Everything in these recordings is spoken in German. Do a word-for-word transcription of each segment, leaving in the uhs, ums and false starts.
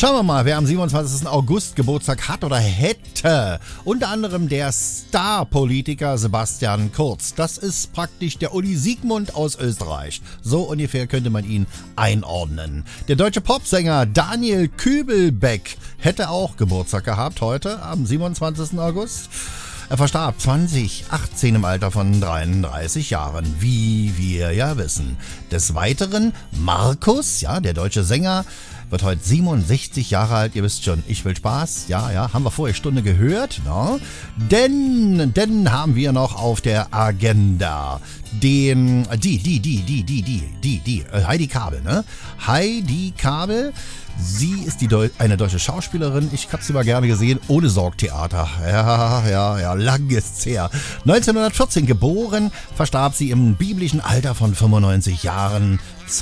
Schauen wir mal, wer am siebenundzwanzigsten August Geburtstag hat oder hätte. Unter anderem der Star-Politiker Sebastian Kurz. Das ist praktisch der Uli Siegmund aus Österreich. So ungefähr könnte man ihn einordnen. Der deutsche Popsänger Daniel Kübelbeck hätte auch Geburtstag gehabt heute am siebenundzwanzigsten August. Er verstarb zwanzig achtzehn im Alter von dreiunddreißig Jahren, wie wir ja wissen. Des Weiteren Markus, ja, der deutsche Sänger, wird heute siebenundsechzig Jahre alt. Ihr wisst schon, ich will Spaß. Ja, ja, haben wir vorige Stunde gehört. No? Denn, denn haben wir noch auf der Agenda den, die, die, die, die, die, die, die, die, Heidi Kabel, ne? Heidi Kabel. Sie ist die Deu- eine deutsche Schauspielerin. Ich habe sie mal gerne gesehen. Ohne Sorgtheater. Ja, ja, ja, lang ist's her. neunzehnhundertvierzehn geboren, verstarb sie im biblischen Alter von fünfundneunzig Jahren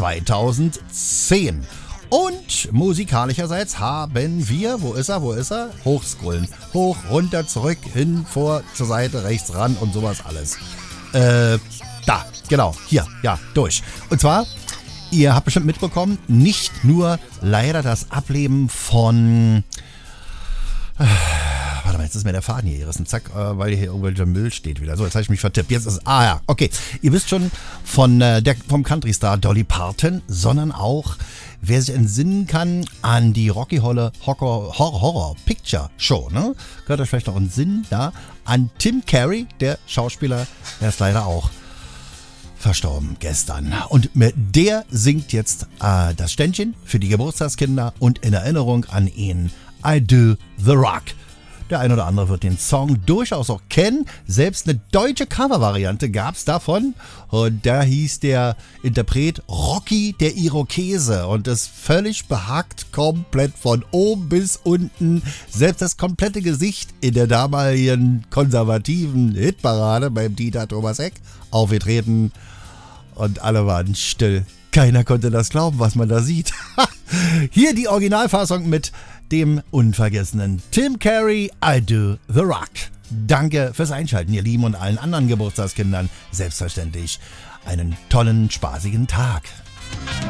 zweitausendzehn. Und musikalischerseits haben wir, wo ist er, wo ist er? Hochscrollen. Hoch, runter, zurück, hin, vor, zur Seite, rechts, ran und sowas alles. Äh, da, genau, hier, ja, durch. Und zwar, ihr habt bestimmt mitbekommen, nicht nur leider das Ableben von... Äh, warte mal, jetzt ist mir der Faden hier gerissen. Zack, äh, weil hier irgendwelcher Müll steht wieder. So, jetzt habe ich mich vertippt. Jetzt ist ah ja, okay. Ihr wisst schon von äh, der, vom Country-Star Dolly Parton, sondern auch, wer sich entsinnen kann, an die Rocky Horror, Horror, Horror Picture Show, ne? Gehört euch vielleicht noch in Sinn, da? An Tim Curry, der Schauspieler, der ist leider auch verstorben gestern. Und mit der singt jetzt äh, das Ständchen für die Geburtstagskinder und in Erinnerung an ihn I Do The Rock. Der ein oder andere wird den Song durchaus auch kennen. Selbst eine deutsche Covervariante gab es davon. Und da hieß der Interpret Rocky der Irokese. Und ist völlig behackt, komplett von oben bis unten. Selbst das komplette Gesicht in der damaligen konservativen Hitparade beim Dieter Thomas Heck aufgetreten. Und alle waren still. Keiner konnte das glauben, was man da sieht. Hier die Originalfassung mit dem unvergessenen Tim Curry, I Do The Rock. Danke fürs Einschalten, ihr Lieben, und allen anderen Geburtstagskindern selbstverständlich einen tollen, spaßigen Tag.